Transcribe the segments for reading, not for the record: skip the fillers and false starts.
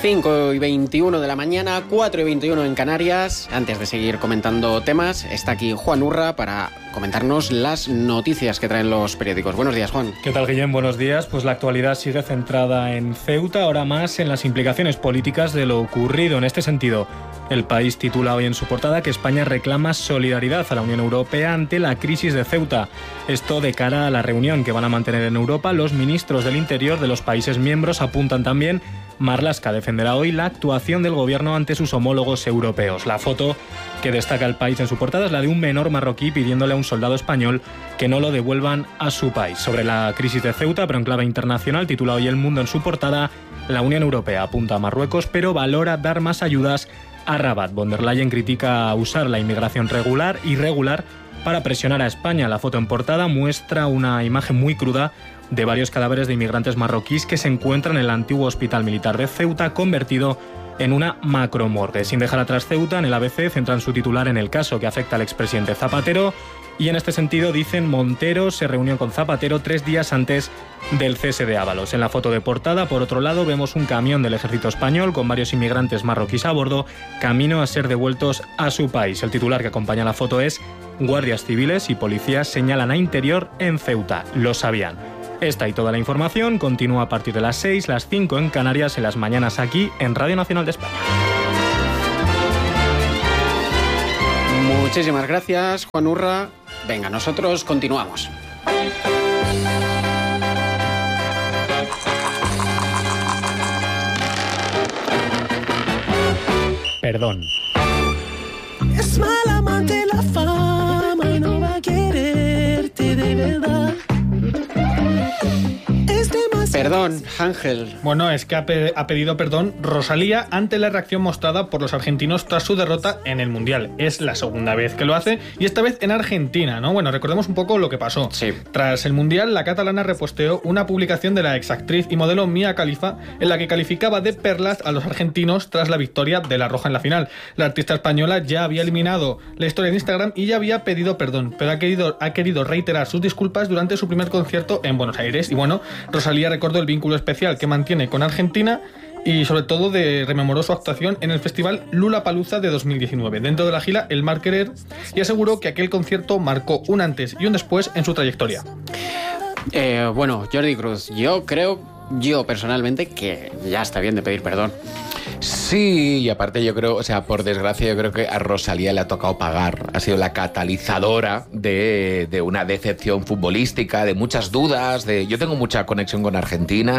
5:21 de la mañana, 4:21 en Canarias. Antes de seguir comentando temas, está aquí Juan Urra para comentarnos las noticias que traen los periódicos. Buenos días, Juan. ¿Qué tal, Guillem? Buenos días. Pues la actualidad sigue centrada en Ceuta, ahora más en las implicaciones políticas de lo ocurrido. En este sentido, El País titula hoy en su portada que España reclama solidaridad a la Unión Europea ante la crisis de Ceuta. Esto de cara a la reunión que van a mantener en Europa los ministros del Interior de los países miembros. Apuntan también: Marlaska defenderá hoy la actuación del gobierno ante sus homólogos europeos. La foto que destaca El País en su portada es la de un menor marroquí pidiéndole a un soldado español que no lo devuelvan a su país. Sobre la crisis de Ceuta, pero en clave internacional, titula hoy El Mundo en su portada: la Unión Europea apunta a Marruecos, pero valora dar más ayudas a Rabat. Von der Leyen critica usar la inmigración irregular para presionar a España. La foto en portada muestra una imagen muy cruda de varios cadáveres de inmigrantes marroquíes que se encuentran en el antiguo hospital militar de Ceuta, convertido en una macromorgue. Sin dejar atrás Ceuta, en el ABC centran su titular en el caso que afecta al expresidente Zapatero, y en este sentido dicen: Montero se reunió con Zapatero 3 días antes del cese de Ábalos. En la foto de portada, por otro lado, vemos un camión del ejército español con varios inmigrantes marroquíes a bordo, camino a ser devueltos a su país. El titular que acompaña la foto es: guardias civiles y policías señalan a Interior en Ceuta. Lo sabían. Esta y toda la información continúa a partir de las 6, las 5 en Canarias, en las mañanas aquí en Radio Nacional de España. Muchísimas gracias, Juan Urra. Venga, nosotros continuamos. Perdón. Es mala amante la fama y no va a quererte de verdad. Perdón, Ángel. Bueno, es que ha pedido perdón Rosalía ante la reacción mostrada por los argentinos tras su derrota en el Mundial. Es la segunda vez que lo hace, y esta vez en Argentina, ¿no? Bueno, recordemos un poco lo que pasó. Sí. Tras el Mundial, la catalana reposteó una publicación de la exactriz y modelo Mia Khalifa en la que calificaba de perlas a los argentinos tras la victoria de la Roja en la final. La artista española ya había eliminado la historia de Instagram y ya había pedido perdón, pero ha querido reiterar sus disculpas durante su primer concierto en Buenos Aires. Y bueno, Rosalía recordó el vínculo especial que mantiene con Argentina y sobre todo rememoró su actuación en el festival Lollapalooza de 2019 dentro de la gira El Mar Querer, y aseguró que aquel concierto marcó un antes y un después en su trayectoria. Bueno, Jordi Cruz, yo personalmente que ya está bien de pedir perdón. Sí, y aparte yo creo, o sea, por desgracia yo creo que a Rosalía le ha tocado pagar. Ha sido la catalizadora de una decepción futbolística, de muchas dudas. Yo tengo mucha conexión con Argentina,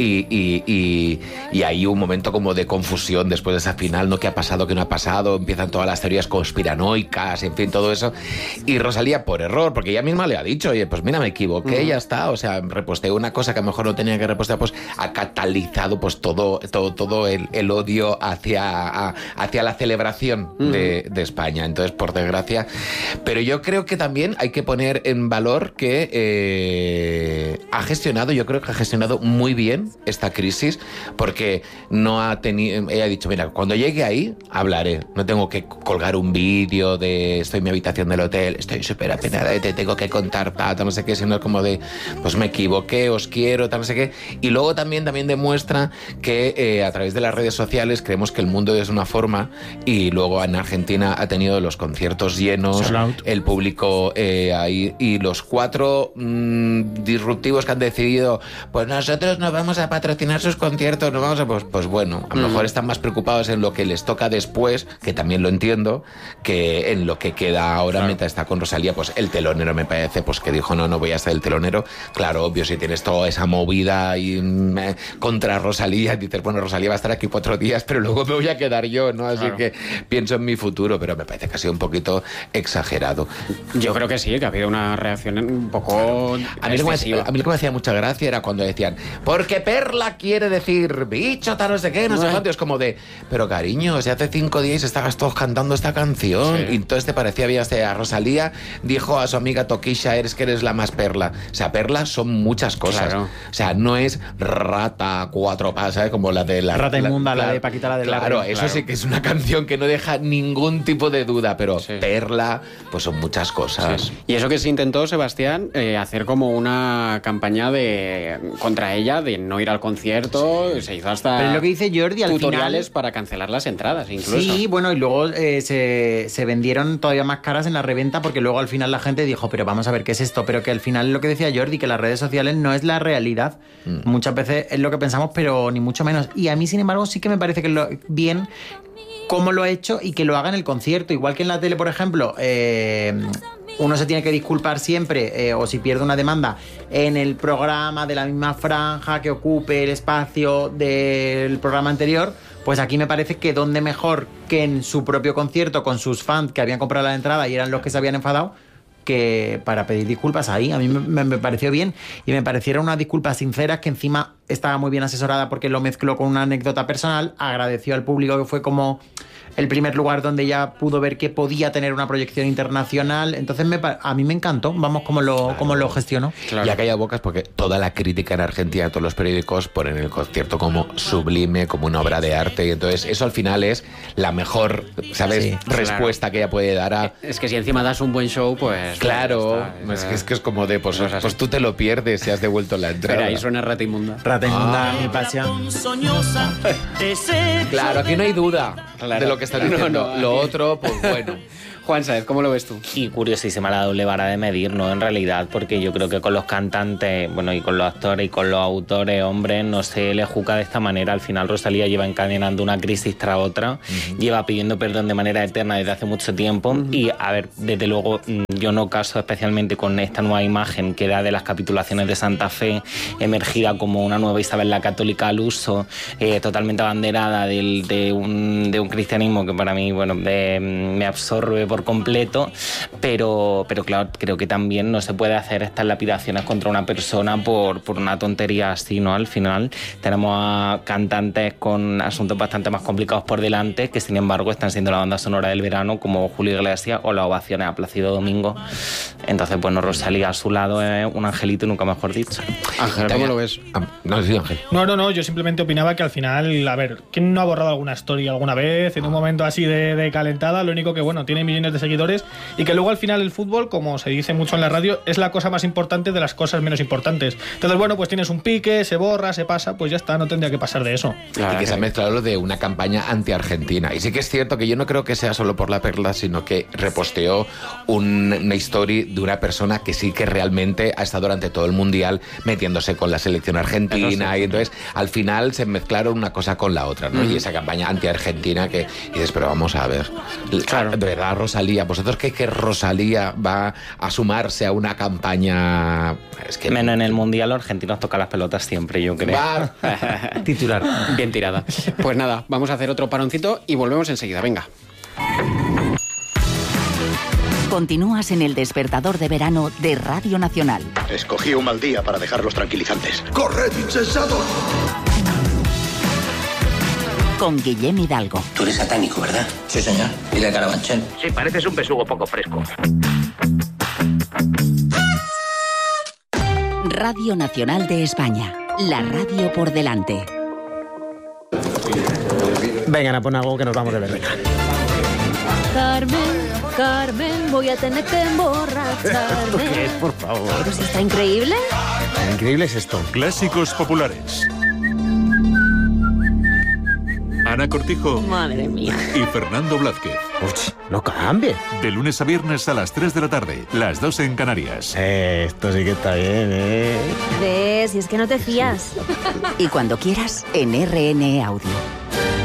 y hay un momento como de confusión después de esa final, ¿no? ¿Qué ha pasado, qué no ha pasado? Empiezan todas las teorías conspiranoicas, en fin, todo eso. Y Rosalía, por error, porque ella misma le ha dicho: oye, pues mira, me equivoqué, ya está. O sea, reposteé una cosa que a lo mejor no tenía que repostear, pues ha catalizado pues todo el odio hacia la celebración de España. Entonces, por desgracia, pero yo creo que también hay que poner en valor que yo creo que ha gestionado muy bien esta crisis, porque ella ha dicho: mira, cuando llegue ahí hablaré, no tengo que colgar un vídeo de estoy en mi habitación del hotel, estoy súper apenada y te tengo que contar no sé qué, sino como de pues me equivoqué, os quiero, no sé qué. Y luego también demuestra que a través de las redes sociales creemos que el mundo es una forma, y luego en Argentina ha tenido los conciertos llenos, el público ahí, y los 4 disruptivos que han decidido: pues nosotros no vamos a patrocinar sus conciertos, no vamos a... Pues bueno, a lo mejor están más preocupados en lo que les toca después, que también lo entiendo, que en lo que queda ahora, mientras está con Rosalía. Pues el telonero me parece pues que dijo: no voy a ser el telonero. Claro, obvio, si tienes toda esa movida y contra Rosalía, dices: bueno, Rosalía va a estar aquí 4 días, pero luego me voy a quedar yo, ¿no? Así que pienso en mi futuro, pero me parece que ha sido un poquito exagerado. Yo creo que sí, que ha habido una reacción un poco excesiva. A mí lo que me hacía mucha gracia era cuando decían: porque perla quiere decir bicho, tal, no sé qué, no sé cuánto. Es como de, pero cariño, si hace 5 días estabas todos cantando esta canción, y entonces te parecía bien. A Rosalía dijo a su amiga Toquisha: eres la más perla. O sea, perla son muchas cosas. Claro. O sea, no es rata 4 patas, ¿sabes? Como la de la rata inmunda, la de Paquita, la del Claro, barrio. eso sí que es una canción que no deja ningún tipo de duda, pero Sí. Perla, pues son muchas cosas. Sí. Y eso que se intentó, Sebastián, hacer como una campaña contra ella de no ir al concierto, se hizo hasta Pero es lo que dice Jordi, al tutoriales final... para cancelar las entradas incluso. Sí, bueno, y luego se vendieron todavía más caras en la reventa porque luego al final la gente dijo, pero vamos a ver qué es esto, pero que al final lo que decía Jordi, que las redes sociales no es la realidad. Muchas veces es lo que pensamos, pero ni mucho menos. Y a mí, sin embargo, sí que me parece que bien cómo lo ha hecho y que lo haga en el concierto. Igual que en la tele, por ejemplo, uno se tiene que disculpar siempre, o si pierde una demanda, en el programa de la misma franja que ocupe el espacio del programa anterior. Pues aquí me parece que donde mejor que en su propio concierto con sus fans que habían comprado la entrada y eran los que se habían enfadado, que para pedir disculpas ahí. A mí me pareció bien y me parecieron unas disculpas sinceras, que encima estaba muy bien asesorada porque lo mezcló con una anécdota personal, agradeció al público, que fue como el primer lugar donde ya pudo ver que podía tener una proyección internacional. Entonces a mí me encantó, vamos, cómo lo gestionó. Claro. Y a calla bocas, porque toda la crítica en Argentina, todos los periódicos ponen el concierto como sublime, como una obra de arte, y entonces eso al final es la mejor, ¿sabes?, Sí, respuesta que ella puede dar a... Es que si encima das un buen show, pues... Claro, ya está. es que es como de, pues Eso es así. tú te lo pierdes si has devuelto la entrada. Espera, ahí suena Rata Inmunda. Rata inmunda, mi pasión. Claro, aquí no hay duda Claro. de lo que estás No, diciendo. no, Lo aquí- otro, pues bueno. Juan Saez, ¿cómo lo ves tú? Y curiosísima la doble vara de medir, ¿no? En realidad, porque yo creo que con los cantantes, bueno, y con los actores y con los autores, hombres, no se le juzga de esta manera. Al final Rosalía lleva encadenando una crisis tras otra, lleva pidiendo perdón de manera eterna desde hace mucho tiempo y, a ver, desde luego yo no caso especialmente con esta nueva imagen que da de las capitulaciones de Santa Fe, emergida como una nueva Isabel la Católica al uso, totalmente abanderada de un cristianismo que para mí, bueno, me absorbe por completo, pero claro, creo que también no se puede hacer estas lapidaciones contra una persona por una tontería así, ¿no? Al final tenemos a cantantes con asuntos bastante más complicados por delante que sin embargo están siendo la banda sonora del verano, como Julio Iglesias o las ovaciones a Plácido Domingo. Entonces, bueno, Rosalía a su lado es un angelito, nunca mejor dicho. Ángel, ¿cómo lo ves? No, sí, Ángel. No, yo simplemente opinaba que al final, a ver, ¿quién no ha borrado alguna story alguna vez en un momento así de calentada? Lo único que, bueno, tiene millones de seguidores y que luego al final el fútbol, como se dice mucho en la radio, es la cosa más importante de las cosas menos importantes. Entonces, bueno, pues tienes un pique, se borra, se pasa, pues ya está, no tendría que pasar de eso. Y que se ha mezclado lo de una campaña anti-Argentina. Y sí que es cierto que yo no creo que sea solo por la Perla, sino que reposteó una story de una persona que sí que realmente ha estado durante todo el Mundial metiéndose con la selección argentina. Y entonces, al final, se mezclaron una cosa con la otra, ¿no? Y esa campaña anti-Argentina que... Y dices, pero vamos a ver. Claro. De verdad, Rosalía, ¿vosotros creéis que Rosalía va a sumarse a una campaña...? Es que... Menos en el Mundial, los argentinos tocan las pelotas siempre, yo creo. Va. Titular. Bien tirada. Pues nada, vamos a hacer otro paroncito y volvemos enseguida. Venga. Continúas en el despertador de verano de Radio Nacional. Escogí un mal día para dejar los tranquilizantes. Corred, insensatos. Con Guillem Hidalgo. Tú eres satánico, ¿verdad? Sí, señor. ¿Y de Carabanchel? Sí, pareces un besugo poco fresco. Radio Nacional de España. La radio por delante. Vengan, pon algo que nos vamos de ver. Carmen, voy a tener que emborracharme. ¿Qué es, por favor? Pero si está increíble. Increíble es esto. Clásicos populares. Ana Cortijo Madre mía. y Fernando Blázquez. Uy, no cambie. De lunes a viernes a las 3 de la tarde, las 2 en Canarias. Esto sí que está bien, ¿eh? ¿Ves? Si es que no te fías. Y cuando quieras, en RN Audio.